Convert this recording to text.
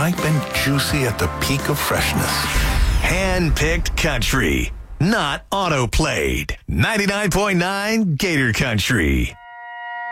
ripe and juicy at the peak of freshness. Hand-picked country, not auto-played. 99.9 Gator Country.